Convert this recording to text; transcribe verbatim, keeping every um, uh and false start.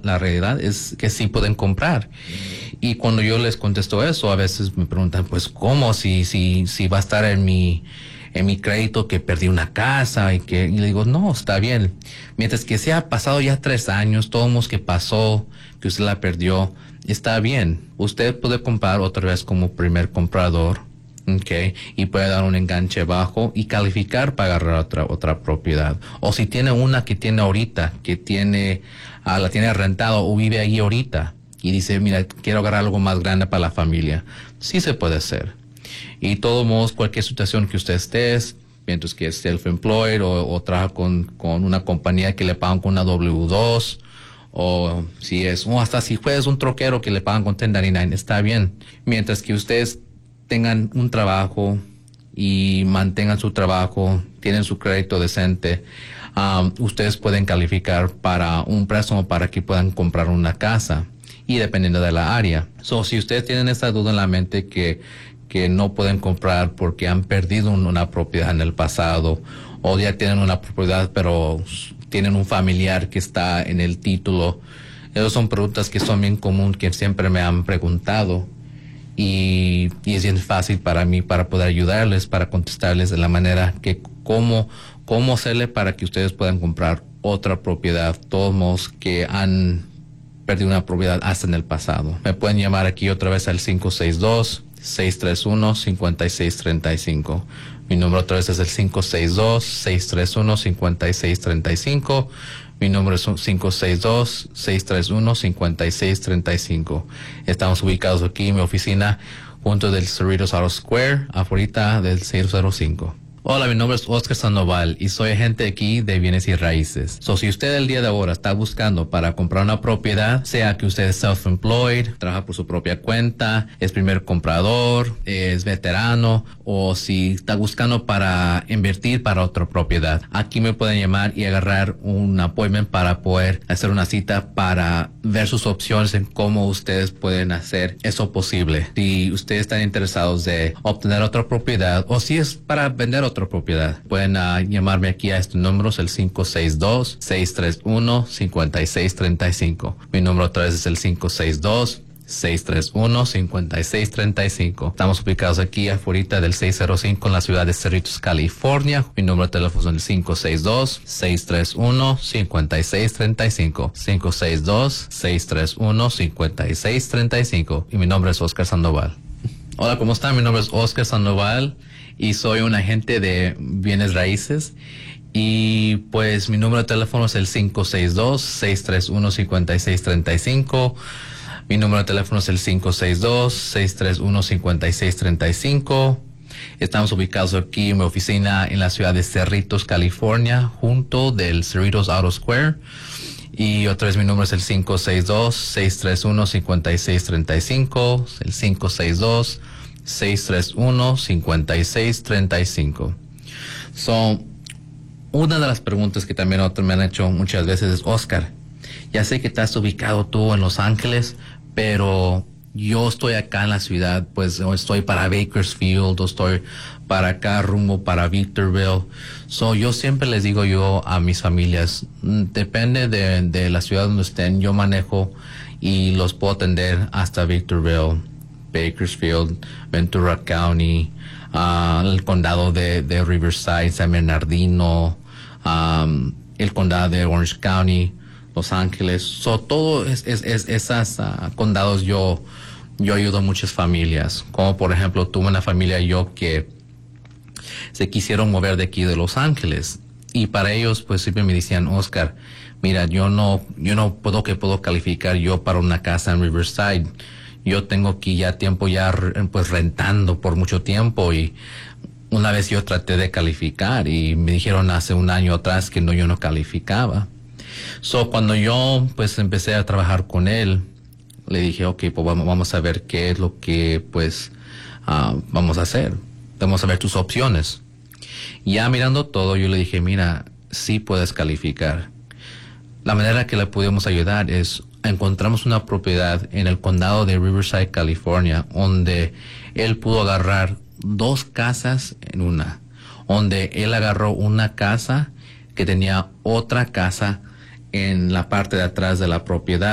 la realidad es que sí pueden comprar. Y cuando yo les contesto eso, a veces me preguntan, pues, ¿cómo? Si, si, si va a estar en mi, en mi crédito que perdí una casa y que, y le digo, no, está bien. Mientras que se ha pasado ya tres años, todos los que pasó, que usted la perdió, está bien. Usted puede comprar otra vez como primer comprador, okay, y puede dar un enganche bajo y calificar para agarrar otra, otra propiedad. O si tiene una que tiene ahorita, que tiene, uh, la tiene rentado o vive ahí ahorita, y dice, mira, quiero agarrar algo más grande para la familia. Sí se puede hacer. Y de todos modos, cualquier situación que usted esté, mientras que es self-employed o, o trabaja con, con una compañía que le pagan con una W dos, o si es, o hasta si juegas un troquero que le pagan con diez noventa y nueve, está bien. Mientras que ustedes tengan un trabajo y mantengan su trabajo, tienen su crédito decente, um, ustedes pueden calificar para un préstamo para que puedan comprar una casa. Y dependiendo de la área. So, si ustedes tienen esa duda en la mente que, que no pueden comprar porque han perdido una propiedad en el pasado, o ya tienen una propiedad pero tienen un familiar que está en el título, esas son preguntas que son bien comunes, que siempre me han preguntado, y, y es bien fácil para mí para poder ayudarles, para contestarles de la manera que cómo, cómo hacerle para que ustedes puedan comprar otra propiedad, todos modos que han perdí una propiedad hasta en el pasado. Me pueden llamar aquí otra vez al cinco seis dos, seis tres uno, cinco seis tres cinco. Mi número otra vez es el cinco seis dos, seis tres uno, cinco seis tres cinco. Mi número es cinco seis dos, seis tres uno, cinco seis tres cinco. Estamos ubicados aquí en mi oficina junto del Cerritos Auto Square, afuera del seis cero cinco. Hola, mi nombre es Oscar Sandoval y soy agente aquí de bienes y raíces. So, si usted el día de ahora está buscando para comprar una propiedad, sea que usted es self-employed, trabaja por su propia cuenta, es primer comprador, es veterano, o si está buscando para invertir para otra propiedad, aquí me pueden llamar y agarrar un appointment para poder hacer una cita para ver sus opciones en cómo ustedes pueden hacer eso posible. Si ustedes están interesados de obtener otra propiedad, o si es para vender otra otra propiedad, pueden uh, llamarme aquí a estos números, el cinco seis dos, seis tres uno, cinco seis tres cinco. Mi número otra vez es el cinco seis dos, seis tres uno, cinco seis tres cinco. Estamos ubicados aquí afuera del seis cero cinco en la ciudad de Cerritos, California. Mi número de teléfono es el cinco seis dos, seis tres uno, cinco seis tres cinco. cinco seis dos, seis tres uno, cinco seis tres cinco. Y mi nombre es Oscar Sandoval. Hola, ¿cómo están? Mi nombre es Oscar Sandoval y soy un agente de bienes raíces, y pues mi número de teléfono es el cinco seis dos, seis tres uno, cinco seis tres cinco. Mi número de teléfono es el cinco seis dos, seis tres uno, cinco seis tres cinco. Estamos ubicados aquí en mi oficina en la ciudad de Cerritos, California, junto del Cerritos Auto Square. Y otra vez mi número es el cinco seis dos, seis tres uno, cinco seis tres cinco, el cinco seis dos, seis tres uno, cinco seis tres cinco. So, una de las preguntas que también otros me han hecho muchas veces es, Oscar, ya sé que estás ubicado tú en Los Ángeles, pero yo estoy acá en la ciudad, pues estoy para Bakersfield, o estoy para acá rumbo para Victorville. So, yo siempre les digo yo a mis familias, depende de, de la ciudad donde estén, yo manejo y los puedo atender hasta Victorville, Bakersfield, Ventura County, uh, el condado de, de Riverside, San Bernardino, um, el condado de Orange County, Los Ángeles. So, todo es, es, es esas uh, condados yo, yo ayudo a muchas familias. Como por ejemplo, tuve una familia yo que se quisieron mover de aquí de Los Ángeles. Y para ellos, pues siempre me decían, Oscar, mira, yo no, yo no puedo que puedo calificar yo para una casa en Riverside. Yo tengo aquí ya tiempo ya pues rentando por mucho tiempo, y una vez yo traté de calificar y me dijeron hace un año atrás que no, yo no calificaba. So, cuando yo pues empecé a trabajar con él, le dije, ok, pues vamos, vamos a ver qué es lo que pues uh, vamos a hacer. Vamos a ver tus opciones. Ya mirando todo, yo le dije, mira, sí puedes calificar. La manera que le pudimos ayudar es, encontramos una propiedad en el condado de Riverside, California, donde él pudo agarrar dos casas en una, donde él agarró una casa que tenía otra casa en la parte de atrás de la propiedad.